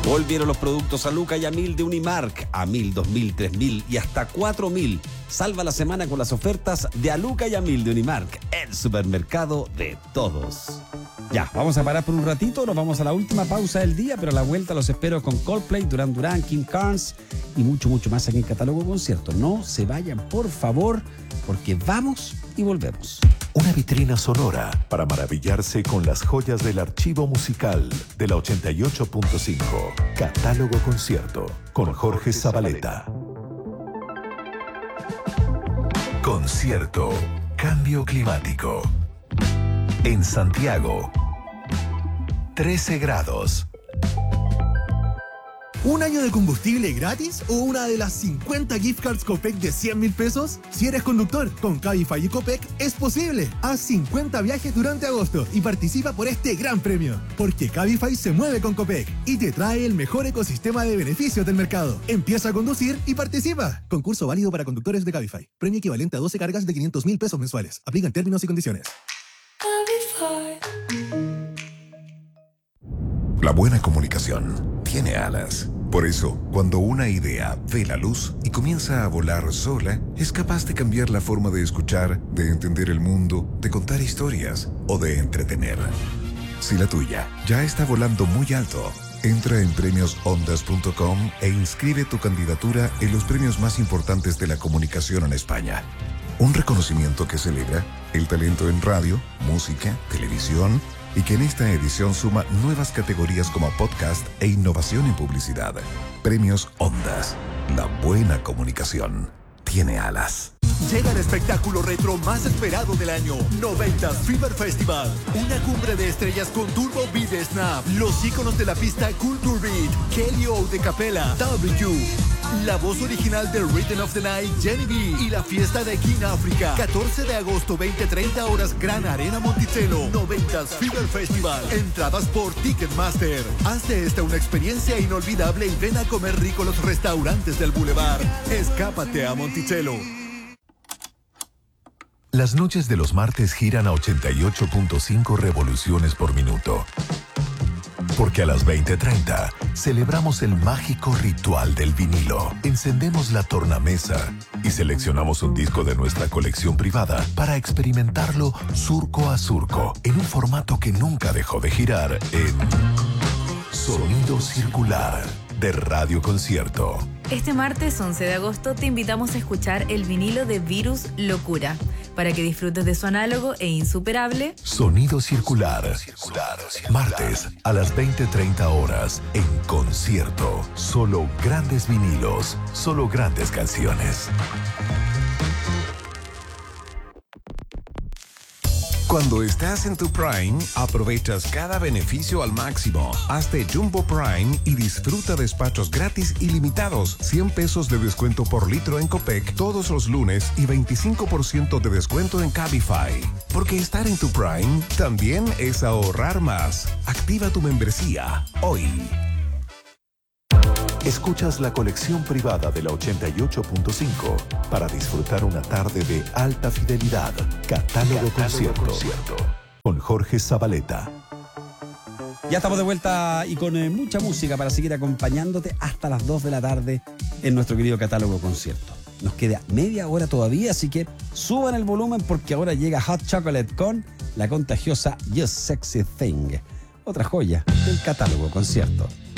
Volvieron los productos a Luca y a 1000 de Unimark, a 1000, 2000, 3000 y hasta 4000. Salva la semana con las ofertas de a Luca y a 1000 de Unimark, el supermercado de todos. Ya, vamos a parar por un ratito, nos vamos a la última pausa del día, pero a la vuelta los espero con Coldplay, Duran Duran, Kim Carnes y mucho más aquí en Catálogo Concierto. No se vayan, por favor, porque vamos y volvemos. Una vitrina sonora para maravillarse con las joyas del archivo musical de la 88.5. Catálogo Concierto con Jorge Zabaleta. Concierto. Cambio climático. En Santiago, 13 grados. ¿Un año de combustible gratis o una de las 50 gift cards Copec de 100.000 pesos? Si eres conductor, con Cabify y Copec es posible. Haz 50 viajes durante agosto y participa por este gran premio. Porque Cabify se mueve con Copec y te trae el mejor ecosistema de beneficios del mercado. Empieza a conducir y participa. Concurso válido para conductores de Cabify. Premio equivalente a 12 cargas de 500.000 pesos mensuales. Aplican términos y condiciones. La buena comunicación tiene alas. Por eso, cuando una idea ve la luz y comienza a volar sola, es capaz de cambiar la forma de escuchar, de entender el mundo, de contar historias o de entretener. Si la tuya ya está volando muy alto, entra en premiosondas.com e inscribe tu candidatura en los premios más importantes de la comunicación en España. Un reconocimiento que celebra el talento en radio, música, televisión y que en esta edición suma nuevas categorías como podcast e innovación en publicidad. Premios Ondas. La buena comunicación tiene alas. Llega el espectáculo retro más esperado del año, 90s Fever Festival. Una cumbre de estrellas con Turbo Beat Snap, los íconos de la pista Culture Beat, Kelly O de Capella, W, la voz original de Rhythm of the Night, Jenny B, y la fiesta de King Africa. 14 de agosto, 20-30 horas, Gran Arena Monticello, 90s Fever Festival. Entradas por Ticketmaster. Haz de esta una experiencia inolvidable y ven a comer rico los restaurantes del Boulevard. Escápate a Monticello. Las noches de los martes giran a 88.5 revoluciones por minuto. Porque a las 20:30 celebramos el mágico ritual del vinilo. Encendemos la tornamesa y seleccionamos un disco de nuestra colección privada para experimentarlo surco a surco en un formato que nunca dejó de girar en Sonido Circular de Radio Concierto. Este martes 11 de agosto te invitamos a escuchar el vinilo de Virus Locura, para que disfrutes de su análogo e insuperable Sonido Circular. Martes a las 20:30 horas en Concierto. Solo grandes vinilos, solo grandes canciones. Cuando estás en tu Prime, aprovechas cada beneficio al máximo. Hazte Jumbo Prime y disfruta despachos gratis ilimitados. 100 pesos de descuento por litro en Copec todos los lunes y 25% de descuento en Cabify. Porque estar en tu Prime también es ahorrar más. Activa tu membresía hoy. Escuchas la colección privada de la 88.5 para disfrutar una tarde de alta fidelidad. Catálogo Concierto con Jorge Zabaleta. Ya estamos de vuelta y con mucha música para seguir acompañándote hasta las 2 de la tarde en nuestro querido Catálogo Concierto. Nos queda media hora todavía, así que suban el volumen porque ahora llega Hot Chocolate con la contagiosa You Sexy Thing. Otra joya del Catálogo Concierto.